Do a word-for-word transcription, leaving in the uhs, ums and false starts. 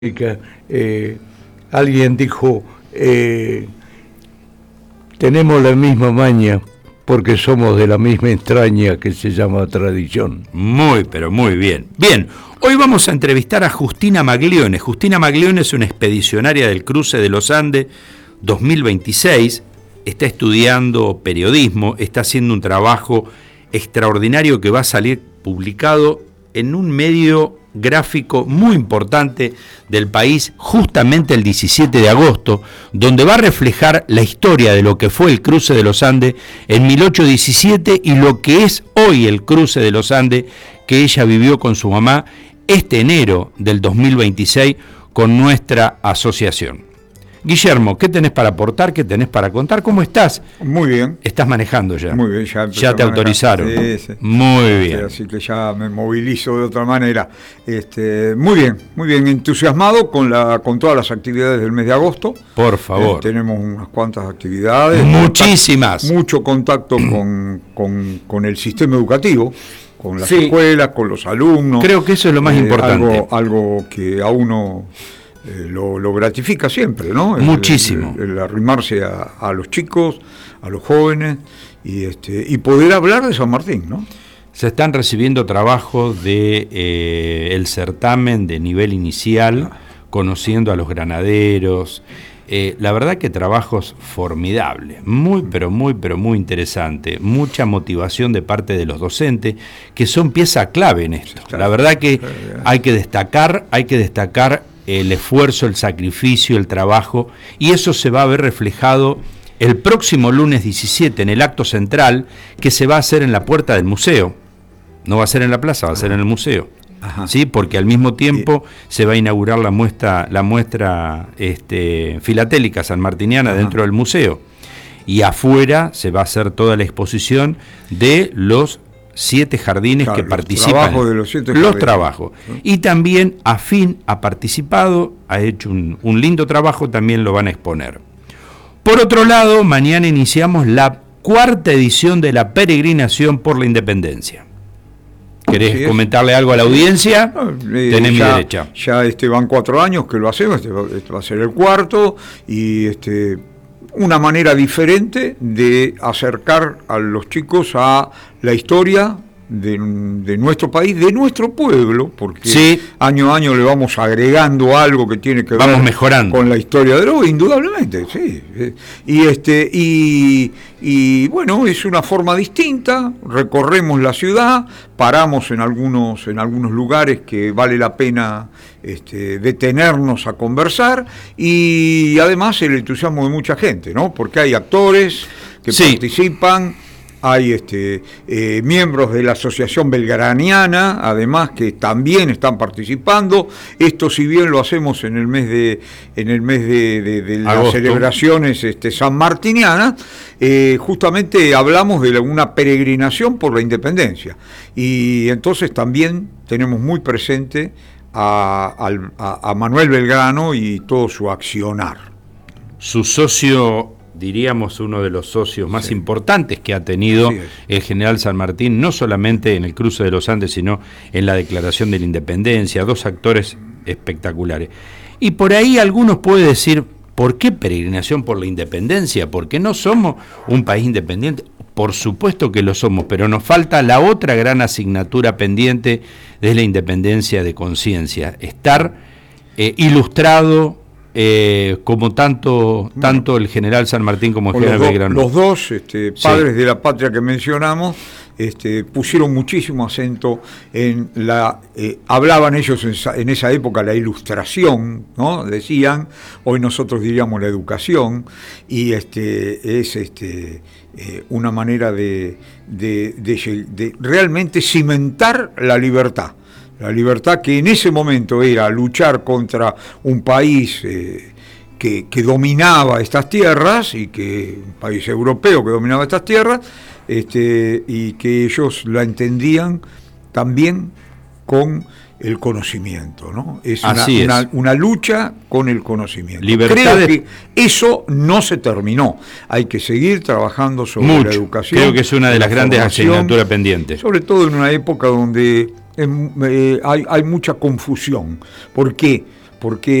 Eh, alguien dijo, eh, tenemos la misma maña porque somos de la misma entraña que se llama tradición. Muy, pero muy bien. Bien, hoy vamos a entrevistar a Justina Maglione. Justina Maglione es una expedicionaria del Cruce de los Andes dos mil veintiséis, está estudiando periodismo, está haciendo un trabajo extraordinario que va a salir publicado en un medio gráfico muy importante del país justamente el diecisiete de agosto, donde va a reflejar la historia de lo que fue el Cruce de los Andes en mil ochocientos diecisiete y lo que es hoy el Cruce de los Andes que ella vivió con su mamá este enero del dos mil veintiséis con nuestra asociación. Guillermo, ¿qué tenés para aportar? ¿Qué tenés para contar? ¿Cómo estás? Muy bien. ¿Estás manejando ya? Muy bien, ya, ya te autorizaron. Sí, sí. Muy bien. Así que ya me movilizo de otra manera. Este, muy bien, muy bien, entusiasmado con la con todas las actividades del mes de agosto. Por favor. Eh, tenemos unas cuantas actividades. Muchísimas. Contacto, mucho contacto con, con, con el sistema educativo, con las sí. escuelas, con los alumnos. Creo que eso es lo más eh, importante. Algo, algo que a uno... Eh, lo, lo gratifica siempre, ¿no? Muchísimo. El, el, el arrimarse a, a los chicos, a los jóvenes y este y poder hablar de San Martín, ¿no? Se están recibiendo trabajos de eh, el certamen de nivel inicial, ah. conociendo a los granaderos. Eh, la verdad que trabajos formidables, muy pero muy pero muy interesante, mucha motivación de parte de los docentes que son pieza clave en esto. La verdad que hay que destacar, hay que destacar el esfuerzo, el sacrificio, el trabajo, y eso se va a ver reflejado el próximo lunes diecisiete en el acto central que se va a hacer en la puerta del museo. No va a ser en la plaza, va a ser en el museo. Ajá. Sí, porque al mismo tiempo se va a inaugurar la muestra, la muestra este, filatélica sanmartiniana. Ajá. Dentro del museo. Y afuera se va a hacer toda la exposición de los siete jardines, claro, que participan. Trabajos de los siete los jardines. trabajos. Y también AFIN ha participado, ha hecho un, un lindo trabajo, también lo van a exponer. Por otro lado, mañana iniciamos la cuarta edición de la peregrinación por la independencia. ¿Querés sí, comentarle algo a la audiencia? No, eh, Tenés ya, mi derecha. Ya este, van cuatro años que lo hacemos, este va, este va a ser el cuarto, y este, una manera diferente de acercar a los chicos a la historia de, de nuestro país, de nuestro pueblo, porque sí. año a año le vamos agregando algo que tiene que vamos ver mejorando. Con la historia de Droga, indudablemente, sí. Y este y, y bueno, es una forma distinta, recorremos la ciudad, paramos en algunos, en algunos lugares que vale la pena este, detenernos a conversar, y además el entusiasmo de mucha gente, ¿no? Porque hay actores que sí. participan. Hay este, eh, miembros de la Asociación Belgraniana, además, que también están participando. Esto, si bien lo hacemos en el mes de, en el mes de, de, de las celebraciones este, sanmartinianas, eh, justamente hablamos de una peregrinación por la independencia. Y entonces también tenemos muy presente a, a, a Manuel Belgrano y todo su accionar. Su socio, diríamos uno de los socios más sí. importantes que ha tenido el general San Martín, no solamente en el Cruce de los Andes, sino en la Declaración de la Independencia, dos actores espectaculares. Y por ahí algunos pueden decir, ¿por qué peregrinación por la independencia? ¿Porque no somos un país independiente? Por supuesto que lo somos, pero nos falta la otra gran asignatura pendiente de la independencia de conciencia, estar eh, ilustrado, Eh, como tanto tanto el general San Martín como el general los Belgrano. Do, los dos este, padres sí. de la patria que mencionamos este, pusieron muchísimo acento en la, eh, hablaban ellos en esa, en esa época la ilustración, ¿no? Decían, hoy nosotros diríamos la educación, y este, es este, eh, una manera de, de, de, de realmente cimentar la libertad. La libertad que en ese momento era luchar contra un país eh, que, que dominaba estas tierras, y que un país europeo que dominaba estas tierras, este, y que ellos la entendían también con el conocimiento, ¿no? Es, una, Así es. Una, una lucha con el conocimiento. Libertad Creo de... que eso no se terminó. Hay que seguir trabajando sobre Mucho. la educación. Creo que es una de las grandes asignaturas pendientes. Sobre todo en una época donde Eh, hay, hay mucha confusión. ¿Por qué? porque